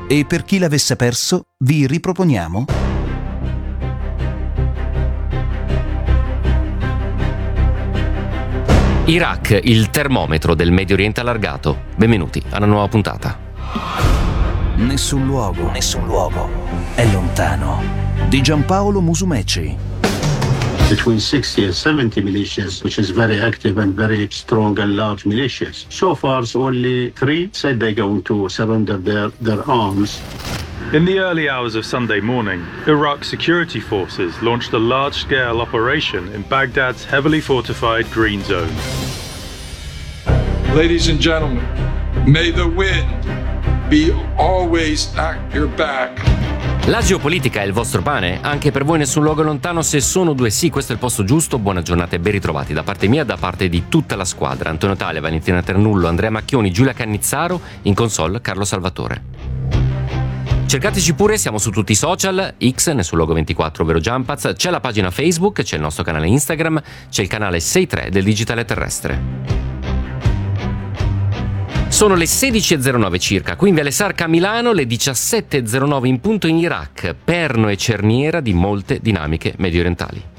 E per chi l'avesse perso, vi riproponiamo Iraq, il termometro del Medio Oriente allargato. Benvenuti a una nuova puntata. Nessun luogo è lontano di Giampaolo Musumeci. Between 60 and 70 militias, which is very active and very strong and large militias. So far, only 3 said they're going to surrender their arms. In the early hours of Sunday morning, Iraq security forces launched a large-scale operation in Baghdad's heavily fortified Green Zone. Ladies and gentlemen, may the wind be always at your back. La geopolitica è il vostro pane? Anche per voi nessun luogo lontano? Se sono due sì, questo è il posto giusto. Buona giornata e ben ritrovati da parte mia e da parte di tutta la squadra. Antonio Tale, Valentina Ternullo, Andrea Macchioni, Giulia Cannizzaro, in console Carlo Salvatore. Cercateci pure, siamo su tutti i social, X, Nessun Luogo 24, ovvero Jumpaz, c'è la pagina Facebook, c'è il nostro canale Instagram, c'è il canale 6.3 del Digitale Terrestre. Sono le 16.09 circa, qui in Viale Sarca a Milano, le 17.09 in punto in Iraq, perno e cerniera di molte dinamiche mediorientali.